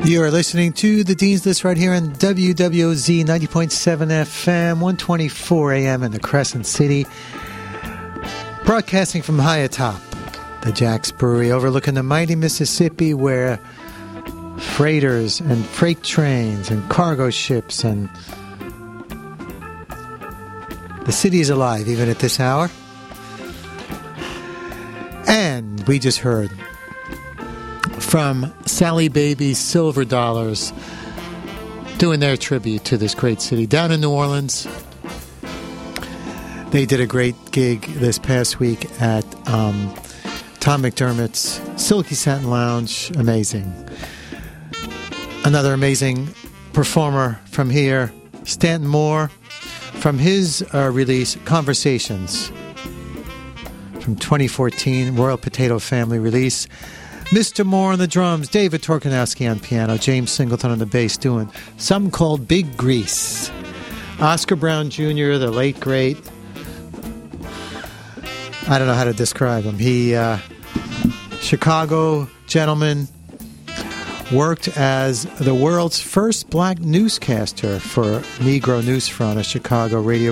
You are listening to the Dean's List right here on WWOZ 90.7 FM, 124 AM in the Crescent City. Broadcasting from high atop the Jack's Brewery overlooking the mighty Mississippi, where freighters and freight trains and cargo ships and the city is alive even at this hour. And we just heard from Sally Baby's Silver Dollars doing their tribute to this great city down in New Orleans. They did a great gig this past week at Tom McDermott's Silky Satin Lounge. Amazing. Another amazing performer from here, Stanton Moore, from his release, Conversations, from 2014, Royal Potato Family release. Mr. Moore on the drums, David Torkanowski on piano, James Singleton on the bass doing something called Big Grease. Oscar Brown Jr., the late great, I don't know how to describe him. He, Chicago gentleman, worked as the world's first black newscaster for Negro Newsfront, a Chicago radio